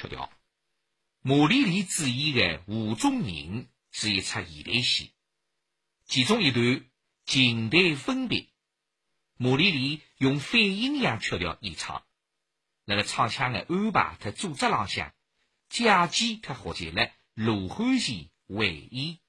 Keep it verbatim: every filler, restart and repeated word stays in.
曲调。马丽丽主演的《湖中人》是一出现代戏，其中一段情代分别，马丽丽用反阴阳曲调演唱，那个唱腔的安排和组织浪向，假期他学习了罗汉线回忆。